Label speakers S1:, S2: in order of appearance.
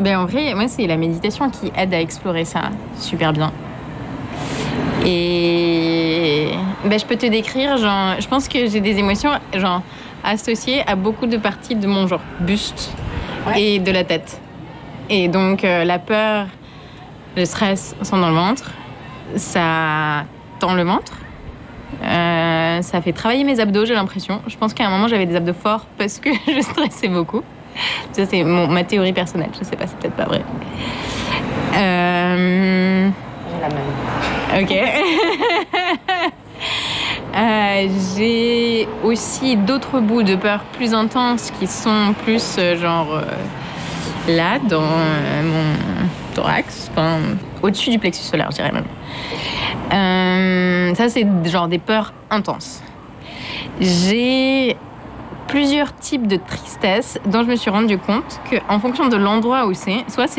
S1: Ben, en vrai, moi, c'est la méditation qui aide à explorer ça super bien. Et ben, je peux te décrire, genre, je pense que j'ai des émotions genre, associées à beaucoup de parties de mon genre buste et de la tête. Et donc, la peur, le stress sont dans le ventre. Ça tend le ventre. Ça fait travailler mes abdos, j'ai l'impression. Je pense qu'à un moment, j'avais des abdos forts parce que je stressais beaucoup. Ça, c'est ma théorie personnelle. Je sais pas, c'est peut-être pas vrai.
S2: J'ai la même.
S1: Ok. J'ai aussi d'autres bouts de peur plus intenses qui sont plus là, dans mon thorax, enfin, au-dessus du plexus solaire, je dirais même. Ça, c'est genre des peurs intenses. J'ai plusieurs types de tristesse dont je me suis rendu compte qu'en fonction de l'endroit où c'est, soit c'est